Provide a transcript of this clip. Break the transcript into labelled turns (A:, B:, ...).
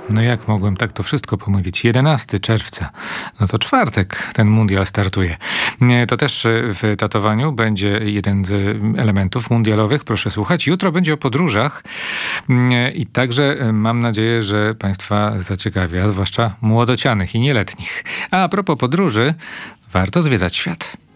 A: No jak mogłem tak to wszystko pomylić? 11 czerwca. No to czwartek ten mundial startuje. To też w datowaniu będzie jeden z elementów mundialowych. Proszę słuchać. Jutro będzie o podróżach i także mam nadzieję, że Państwa zaciekawia, zwłaszcza młodocianych i nieletnich. A propos podróży, warto zwiedzać świat.